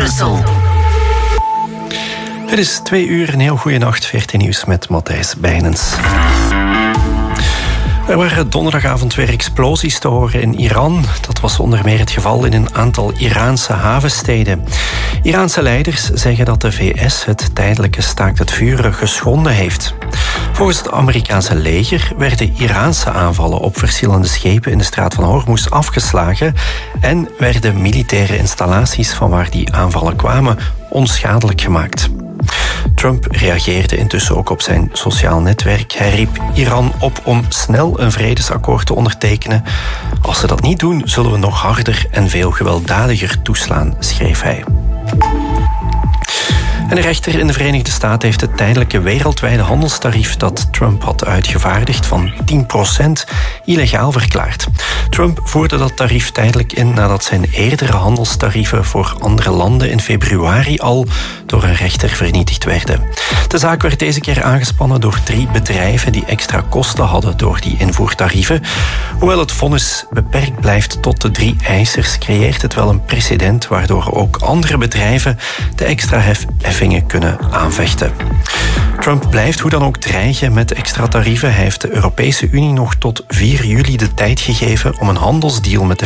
Brussel. Het is 2 uur, een heel goede nacht. 14 nieuws met Matthijs Bijnens. Er waren donderdagavond weer explosies te horen in Iran. Dat was onder meer het geval in een aantal Iraanse havensteden. Iraanse leiders zeggen dat de VS het tijdelijke staakt het vuren geschonden heeft. Volgens het Amerikaanse leger werden Iraanse aanvallen op verschillende schepen in de straat van Hormuz afgeslagen en werden militaire installaties van waar die aanvallen kwamen onschadelijk gemaakt. Trump reageerde intussen ook op zijn sociaal netwerk. Hij riep Iran op om snel een vredesakkoord te ondertekenen. Als ze dat niet doen, zullen we nog harder en veel gewelddadiger toeslaan, schreef hij. En de rechter in de Verenigde Staten heeft het tijdelijke wereldwijde handelstarief dat Trump had uitgevaardigd van 10% illegaal verklaard. Trump voerde dat tarief tijdelijk in nadat zijn eerdere handelstarieven voor andere landen in februari al door een rechter vernietigd werden. De zaak werd deze keer aangespannen door 3 bedrijven die extra kosten hadden door die invoertarieven. Hoewel het vonnis beperkt blijft tot de 3 eisers, creëert het wel een precedent waardoor ook andere bedrijven de extra heffingen kunnen aanvechten. Trump blijft hoe dan ook dreigen met extra tarieven. Hij heeft de Europese Unie nog tot 4 juli de tijd gegeven om een handelsdeal met de